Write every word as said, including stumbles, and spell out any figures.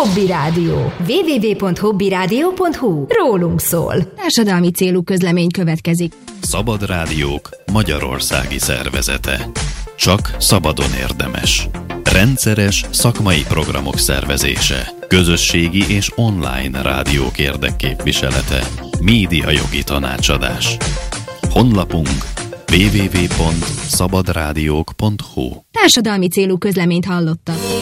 Hobby Rádió. double-u double-u double-u pont hobby rádió pont hu. Rólunk szól. Társadalmi célú közlemény következik. Szabad Rádiók Magyarországi Szervezete. Csak szabadon érdemes. Rendszeres szakmai programok szervezése. Közösségi és online rádiók érdekképviselete. Médiajogi tanácsadás. Honlapunk double-u double-u double-u pont szabad rádiók pont hu. Társadalmi célú közleményt hallottak.